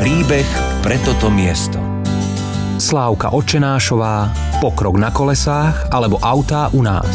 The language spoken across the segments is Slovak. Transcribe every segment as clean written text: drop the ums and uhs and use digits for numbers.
príbeh pre toto miesto. Slávka Očenášová, Pokrok na kolesách alebo Autá u nás.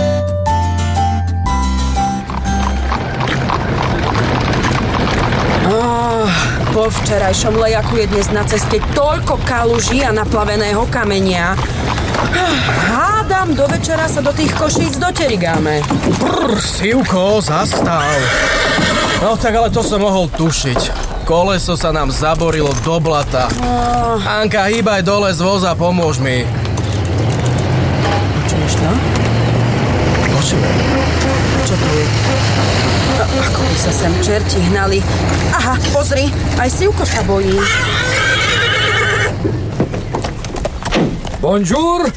Po včerajšom lejaku je dnes na ceste toľko kaluží a naplaveného kamenia. Hádam, do večera sa do tých Košíc doterigáme. Sivko, zastav. No tak ale to som mohol tušiť. Koleso sa nám zaborilo do blata. Anka, hýbaj dole z voza, pomôž mi. Počuješ to? Počujem. Čo to je? Ako by sa sem čerti hnali. Aha, pozri, aj Sivko sa bojí. Bonjour.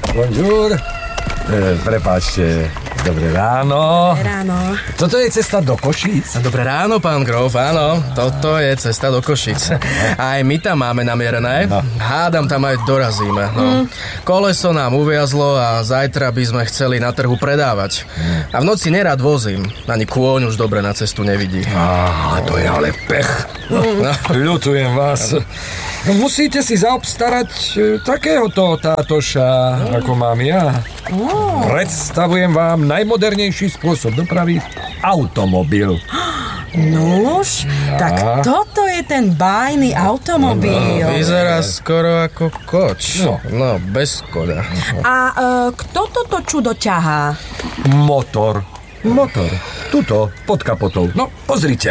Prepáčte, dobré ráno. Ráno. Toto je cesta do Košíc? Dobré ráno, pán Grof, áno. Toto je cesta do Košíc. Aj my tam máme namierené. No. Hádam, tam aj dorazíme. No. Koleso nám uviazlo a zajtra by sme chceli na trhu predávať. A v noci nerád vozím. Ani kôň už dobre na cestu nevidí. To je ale pech. Ľutujem vás. Musíte si zaobstarať takéhoto tátoša, ako mám ja. Predstavujem vám najmodernejší spôsob dopravy, automobil. Nuž, tak toto je ten bájny automobil. Vyzerá skoro ako koč. No, bez koda. A kto toto čudo ťahá? Motor. Tuto, pod kapotou. No, pozrite.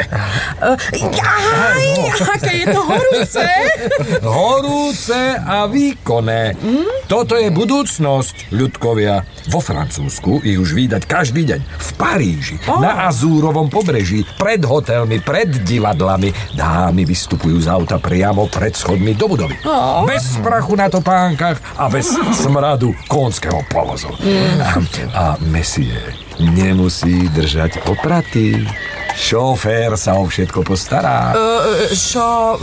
Aké je to horúce. Horúce a výkonné. Toto je budúcnosť, ľudkovia. Vo Francúzsku ich už vídať každý deň. V Paríži, na Azúrovom pobreží, pred hotelmi, pred divadlami. Dámy vystupujú z auta priamo pred schodmi do budovy. Bez prachu na topánkach a bez smradu konského povozu. A Messier nemusí držať opraty. Šofér sa o všetko postará. Čo?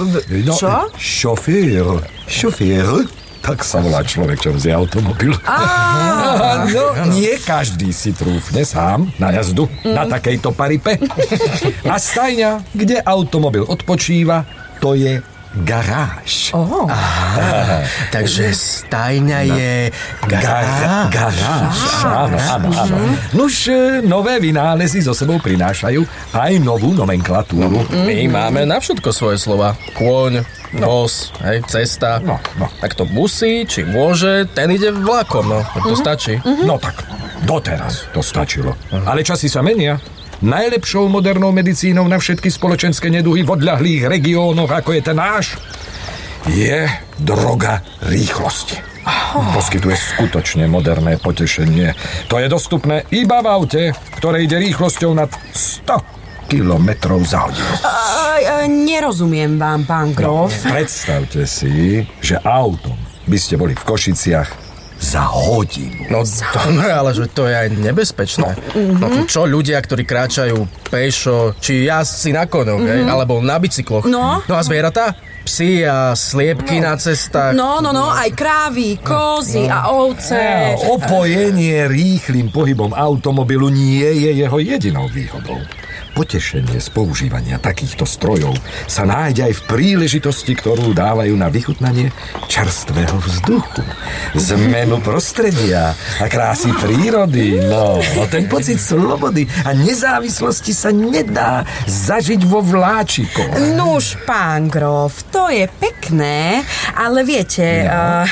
Šofér? Tak sa volá človek, čo vzie automobil. No, nie každý si trúfne sám na jazdu na takejto paripe. A stajňa, kde automobil odpočíva, to je garáž. Takže stajňa je garáž. Áno. Nuž, nové vynálezy so sebou prinášajú aj novú nomenklatúru. My máme na všetko svoje slova. Kôň, voz, cesta. Tak to musí, či môže, ten ide vlakom, tak to stačí. No tak, doteraz to stačilo. Ale časy sa menia. Najlepšou modernou medicínou na všetky spoločenské neduhy v odľahlých regiónoch, ako je ten náš, je droga rýchlosti. Poskytuje skutočne moderné potešenie. To je dostupné iba v aute, ktoré ide rýchlosťou nad 100 kilometrov za hodinu. Nerozumiem vám, pán Grof. Predstavte si, že autom by ste boli v Košiciach za hodinu. No dobre, ale že to je aj nebezpečné. No čo ľudia, ktorí kráčajú pešo, či jazdci na koňoch, alebo na bicykloch. No a zvieratá? Psi a sliepky na cestách. No, aj krávy, kozy a ovce. Opojenie rýchlym pohybom automobilu nie je jeho jedinou výhodou. Potešenie z používania takýchto strojov sa nájde aj v príležitosti, ktorú dávajú na vychutnanie čerstvého vzduchu, zmenu prostredia a krásy prírody. No, ten pocit slobody a nezávislosti sa nedá zažiť vo vláčikoch. Nuž, pán Grof, to je pekné, ale viete,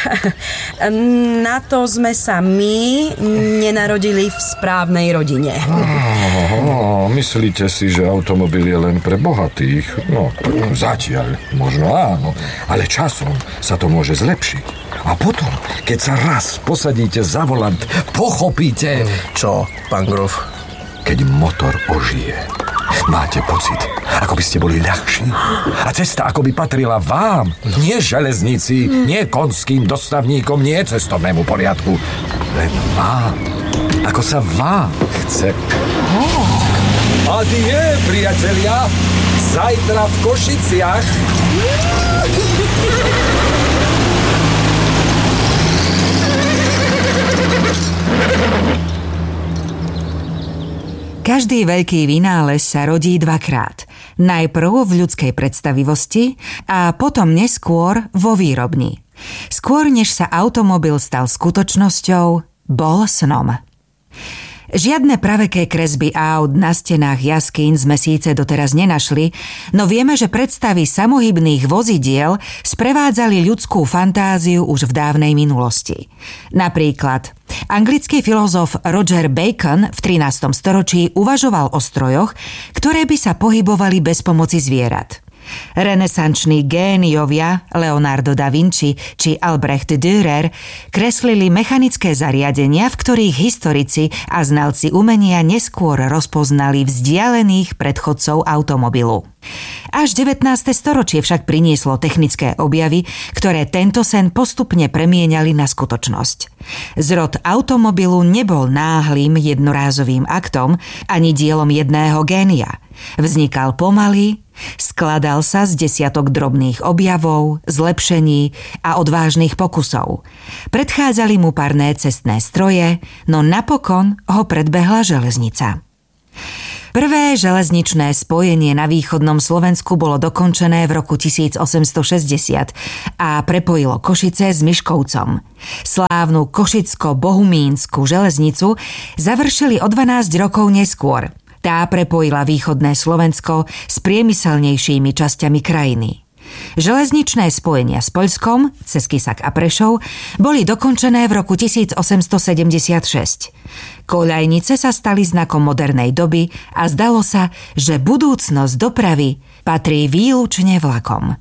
na to sme sa my nenarodili v správnej rodine. Myslíte si, že automobil je len pre bohatých? No, zatiaľ možno áno, ale časom sa to môže zlepšiť. A potom, keď sa raz posadíte za volant, pochopíte... Čo, pán Grof? Keď motor ožije, máte pocit, ako by ste boli ľahší. A cesta ako by patrila vám, nie železnici, nie konským dostavníkom, nie cestovnému poriadku, len vám. Ako sa vám chce. Adie, priatelia, zajtra v Košiciach. Každý veľký vynález sa rodí dvakrát. Najprv v ľudskej predstavivosti a potom neskôr vo výrobni. Skôr než sa automobil stal skutočnosťou, bol snom. Žiadne praveké kresby aut na stenách jaskýň sme síce doteraz nenašli, no vieme, že predstavy samohybných vozidiel sprevádzali ľudskú fantáziu už v dávnej minulosti. Napríklad, anglický filozof Roger Bacon v 13. storočí uvažoval o strojoch, ktoré by sa pohybovali bez pomoci zvierat. Renesanční géniovia Leonardo da Vinci či Albrecht Dürer kreslili mechanické zariadenia, v ktorých historici a znalci umenia neskôr rozpoznali vzdialených predchodcov automobilu. Až 19. storočie však prinieslo technické objavy, ktoré tento sen postupne premieňali na skutočnosť. Zrod automobilu nebol náhlým jednorázovým aktom ani dielom jedného génia. Vznikal pomaly, skladal sa z desiatok drobných objavov, zlepšení a odvážnych pokusov. Predchádzali mu parné cestné stroje, no napokon ho predbehla železnica. Prvé železničné spojenie na východnom Slovensku bolo dokončené v roku 1860 a prepojilo Košice s Miškovcom. Slávnu Košicko-Bohumínsku železnicu završili o 12 rokov neskôr. Tá prepojila východné Slovensko s priemyselnejšími časťami krajiny. Železničné spojenia s Poľskom, cez Kisak a Prešov, boli dokončené v roku 1876. Koľajnice sa stali znakom modernej doby a zdalo sa, že budúcnosť dopravy patrí výlučne vlakom.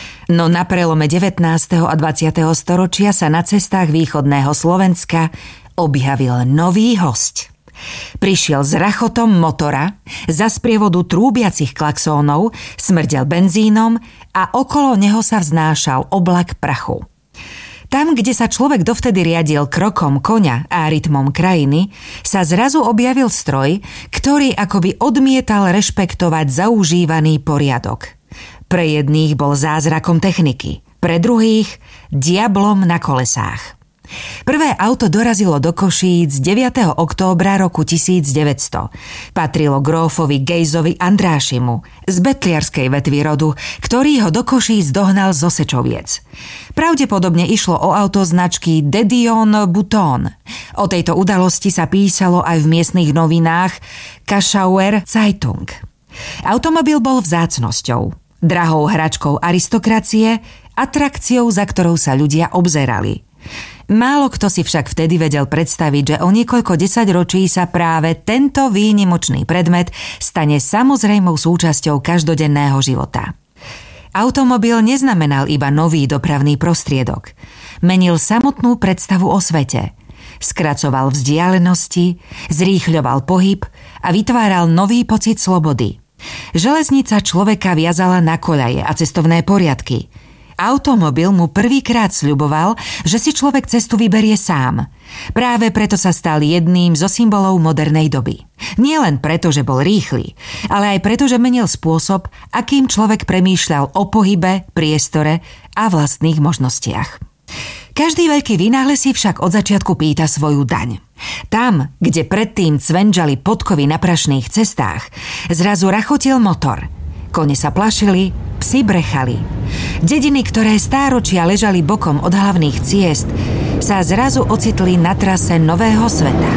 No na prelome 19. a 20. storočia sa na cestách východného Slovenska objavil nový hosť. Prišiel s rachotom motora, za sprievodu trúbiacich klaxónov, smrdel benzínom a okolo neho sa vznášal oblak prachu. Tam, kde sa človek dovtedy riadil krokom koňa a rytmom krajiny, sa zrazu objavil stroj, ktorý akoby odmietal rešpektovať zaužívaný poriadok. Pre jedných bol zázrakom techniky, pre druhých diablom na kolesách. Prvé auto dorazilo do Košíc 9. októbra roku 1900. Patrilo grófovi Gejzovi Andrášimu z betliarskej vetvy rodu, ktorý ho do Košíc dohnal z Osečoviec. Pravdepodobne išlo o auto značky De Dion Bouton. O tejto udalosti sa písalo aj v miestnych novinách Kaschauer Zeitung. Automobil bol vzácnosťou, drahou hračkou aristokracie, atrakciou, za ktorou sa ľudia obzerali. Málo kto si však vtedy vedel predstaviť, že o niekoľko desaťročí sa práve tento výnimočný predmet stane samozrejmou súčasťou každodenného života. Automobil neznamenal iba nový dopravný prostriedok. Menil samotnú predstavu o svete. Skracoval vzdialenosti, zrýchľoval pohyb a vytváral nový pocit slobody. Železnica človeka viazala na koľaje a cestovné poriadky. Automobil mu prvýkrát sľuboval, že si človek cestu vyberie sám. Práve preto sa stal jedným zo symbolov modernej doby. Nie len preto, že bol rýchly, ale aj preto, že menil spôsob, akým človek premýšľal o pohybe, priestore a vlastných možnostiach. Každý veľký vynález si však od začiatku pýta svoju daň. Tam, kde predtým cvenžali podkovy na prašných cestách, zrazu rachotil motor. Kone sa plašili, psi brechali. Dediny, ktoré stáročia ležali bokom od hlavných ciest, sa zrazu ocitli na trase nového sveta.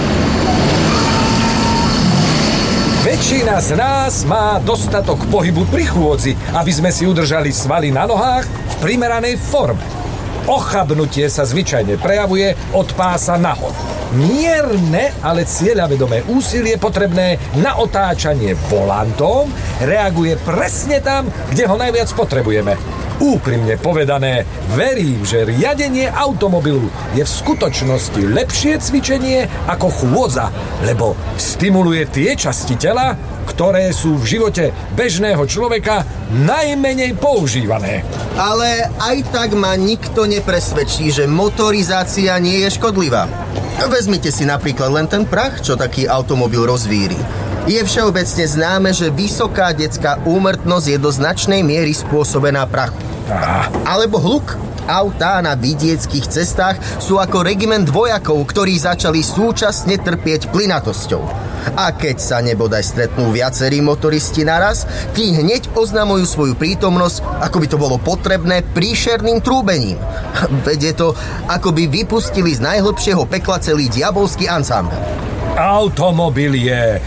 Väčšina z nás má dostatok pohybu pri chôdzi, aby sme si udržali svaly na nohách v primeranej forme. Ochabnutie sa zvyčajne prejavuje od pása nahor. Mierne, ale cieľavedomé úsilie potrebné na otáčanie volantom reaguje presne tam, kde ho najviac potrebujeme. Úprimne povedané, verím, že riadenie automobilu je v skutočnosti lepšie cvičenie ako chôdza, lebo stimuluje tie časti tela, ktoré sú v živote bežného človeka najmenej používané. Ale aj tak ma nikto nepresvedčí, že motorizácia nie je škodlivá. Vezmite si napríklad len ten prach, čo taký automobil rozvíri. Je všeobecne známe, že vysoká detská úmrtnosť je do značnej miery spôsobená prachu. Alebo hluk. Autá na vidieckých cestách sú ako regiment vojakov, ktorí začali súčasne trpieť plynatosťou. A keď sa nebodaj stretnú viacerí motoristi naraz, tí hneď oznamujú svoju prítomnosť, ako by to bolo potrebné, príšerným trúbením. Veď je to, ako by vypustili z najhlbšieho pekla celý diabolský ansámbel. Automobil je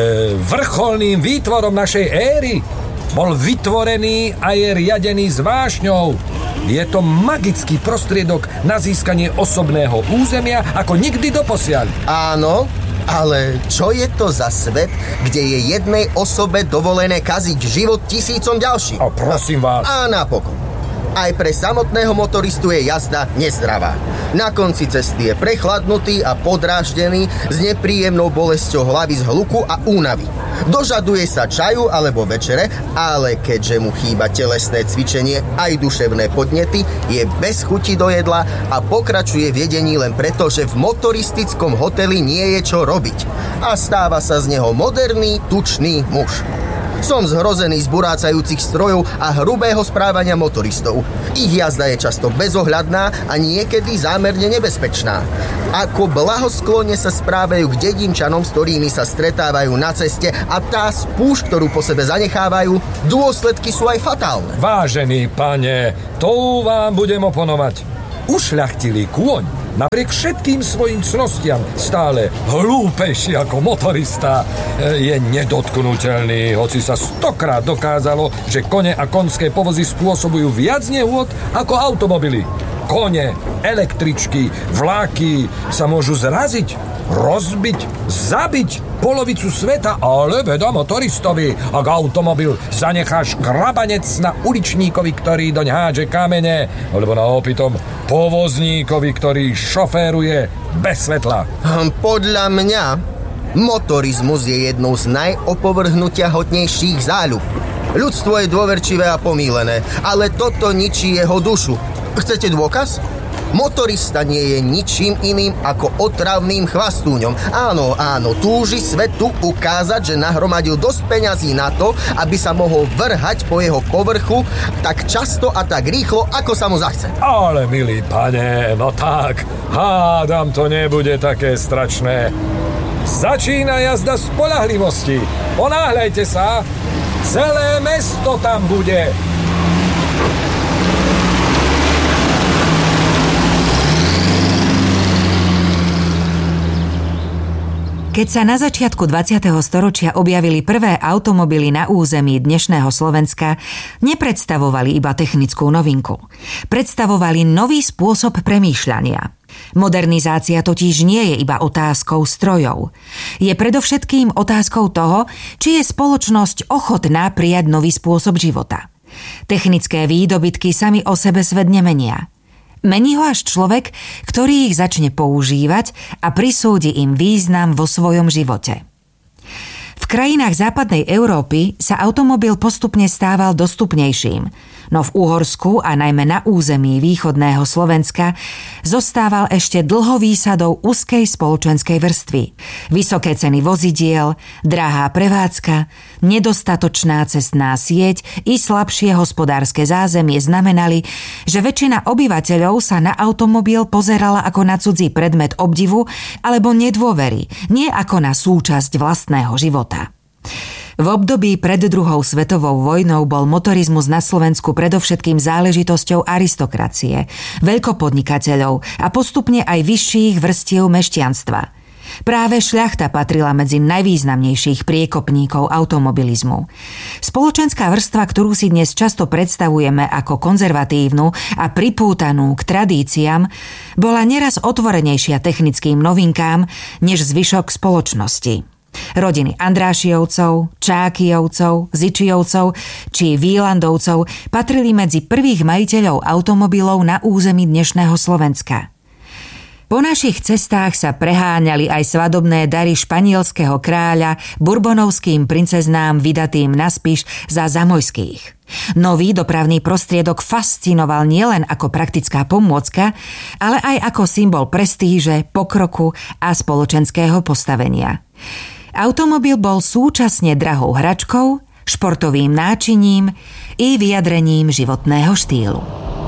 vrcholným výtvorom našej éry. Bol vytvorený a je riadený s vášňou. Je to magický prostriedok na získanie osobného územia ako nikdy doposiaľ. Áno, ale čo je to za svet, kde je jednej osobe dovolené kaziť život tisícom ďalších? A prosím vás. A napokon. Aj pre samotného motoristu je jazda nezdravá. Na konci cesty je prechladnutý a podráždený s nepríjemnou bolesťou hlavy z hluku a únavy. Dožaduje sa čaju alebo večere, ale keďže mu chýba telesné cvičenie aj duševné podnety, je bez chuti do jedla a pokračuje v jedení len preto, že v motoristickom hoteli nie je čo robiť. A stáva sa z neho moderný, tučný muž. Som zhrozený z burácajúcich strojov a hrubého správania motoristov. Ich jazda je často bezohľadná a niekedy zámerne nebezpečná. Ako blahosklonne sa správajú k dedinčanom, s ktorými sa stretávajú na ceste, a tá spúšť, ktorú po sebe zanechávajú, dôsledky sú aj fatálne. Vážený pane, to vám budem oponovať. Ušľachtilý kôň napriek všetkým svojim cnostiam stále hlúpejší ako motorista je nedotknutelný, hoci sa 100-krát dokázalo, že kone a konské povozy spôsobujú viac nehôd ako automobily. Kone, električky, vláky sa môžu zraziť, rozbiť, zabiť polovicu sveta, ale veda motoristovi. Ak automobil zanechá škrabanec na uličníkovi, ktorý doň hádže kamene, alebo na opitom povozníkovi, ktorý šoféruje bez svetla. Podľa mňa motorizmus je jednou z najopovrhnutiahodnejších záľub. Ľudstvo je dôverčivé a pomýlené, ale toto ničí jeho dušu. Chcete dôkaz? Motorista nie je ničím iným ako otravným chvastúňom. Áno, túži svetu ukázať, že nahromadil dosť peňazí na to, aby sa mohol vrhať po jeho povrchu tak často a tak rýchlo, ako sa mu zachce. Ale milý pane, no tak, hádam, to nebude také strašné. Začína jazda spoľahlivosti. Ponáhľajte sa, celé mesto tam bude. Keď sa na začiatku 20. storočia objavili prvé automobily na území dnešného Slovenska, nepredstavovali iba technickú novinku. Predstavovali nový spôsob premýšľania. Modernizácia totiž nie je iba otázkou strojov. Je predovšetkým otázkou toho, či je spoločnosť ochotná prijať nový spôsob života. Technické výdobytky sami o sebe svet nemenia. Mení ho až človek, ktorý ich začne používať a prisúdi im význam vo svojom živote. V krajinách západnej Európy sa automobil postupne stával dostupnejším, no v Uhorsku a najmä na území východného Slovenska zostával ešte dlho výsadou úzkej spoločenskej vrstvy. Vysoké ceny vozidiel, drahá prevádzka, nedostatočná cestná sieť i slabšie hospodárske zázemie znamenali, že väčšina obyvateľov sa na automobil pozerala ako na cudzí predmet obdivu alebo nedôvery, nie ako na súčasť vlastného života. V období pred druhou svetovou vojnou bol motorizmus na Slovensku predovšetkým záležitosťou aristokracie, veľkopodnikateľov a postupne aj vyšších vrstiev mešťanstva. Práve šľachta patrila medzi najvýznamnejších priekopníkov automobilizmu. Spoločenská vrstva, ktorú si dnes často predstavujeme ako konzervatívnu a pripútanú k tradíciám, bola neraz otvorenejšia technickým novinkám než zvyšok spoločnosti. Rodiny Andrášiovcov, Čákyovcov, Zičiovcov či Výlandovcov patrili medzi prvých majiteľov automobilov na území dnešného Slovenska. Po našich cestách sa preháňali aj svadobné dary španielského kráľa bourbonovským princeznám vydatým na Spiš za zamojských. Nový dopravný prostriedok fascinoval nielen ako praktická pomôcka, ale aj ako symbol prestíže, pokroku a spoločenského postavenia. Automobil bol súčasne drahou hračkou, športovým náčiním i vyjadrením životného štýlu.